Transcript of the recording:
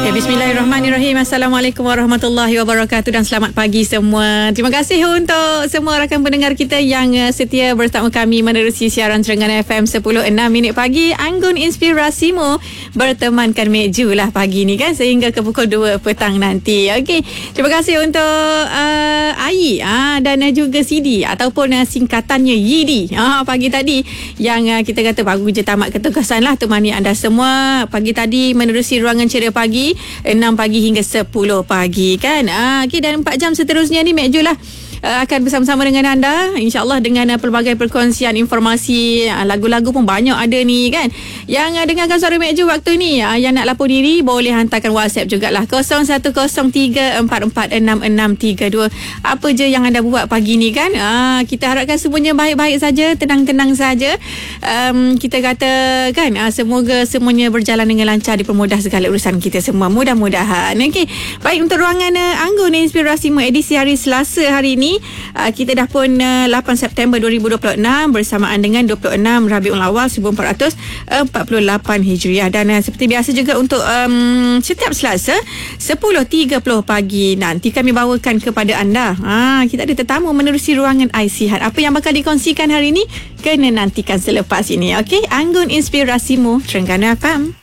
Ya, Bismillahirrahmanirrahim. Assalamualaikum warahmatullahi wabarakatuh dan selamat pagi semua. Terima kasih untuk semua rakan pendengar kita yang setia bersama kami menerusi siaran Terengganu FM 10.6 minit pagi. Anggun Inspirasimu bertemankan Mek Ju lah pagi ni kan, sehingga ke pukul 2 petang nanti. Okey, terima kasih untuk AI dan juga CD ataupun singkatannya YIDI pagi tadi yang kita kata baru je tamat ketugasan lah, temani anda semua pagi tadi menerusi ruangan ceria pagi 6 pagi hingga 10 pagi kan. Okay, dan 4 jam seterusnya ni Mek Ju lah akan bersama-sama dengan anda, insyaAllah dengan pelbagai perkongsian informasi. Lagu-lagu pun banyak ada ni kan. Yang dengarkan suara Mek Ju waktu ni, yang nak lapor diri boleh hantarkan WhatsApp jugalah 0103446632. Apa je yang anda buat pagi ni kan. Kita harapkan semuanya baik-baik saja, tenang-tenang saja. Kita kata kan, semoga semuanya berjalan dengan lancar, dipermudah segala urusan kita semua, mudah-mudahan. Okey, baik, untuk ruangan Anggun Inspirasimu edisi hari Selasa hari ini, kita dah pun 8 September 2026 bersamaan dengan 26 Rabiul Awal 1448 Hijriah. Dan seperti biasa juga untuk setiap Selasa 10.30 pagi nanti kami bawakan kepada anda, kita ada tetamu menerusi ruangan IC-Hat. Apa yang bakal dikongsikan hari ini kena nantikan selepas ini. Okey, Anggun Inspirasimu Terengganu FM.